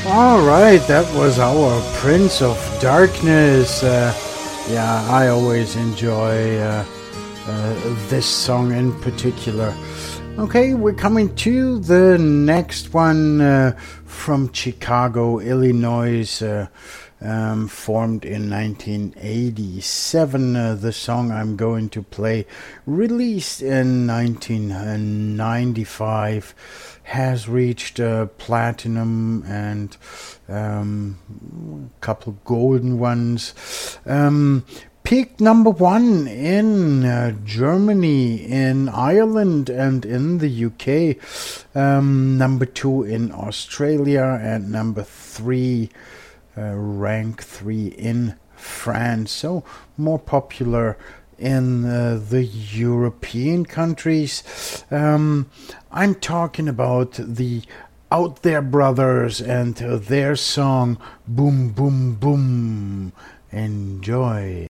All right, that was our Prince of Darkness. Yeah, I always enjoy this song in particular. Okay, we're coming to the next one from Chicago, Illinois, formed in 1987. The song I'm going to play, released in 1995, has reached platinum and a couple golden ones. Peaked number one in Germany, in Ireland, and in the UK. Number two in Australia, and number three, rank 3 in France. So more popular in the European countries. I'm talking about the Out There Brothers and their song Boom Boom Boom. Enjoy.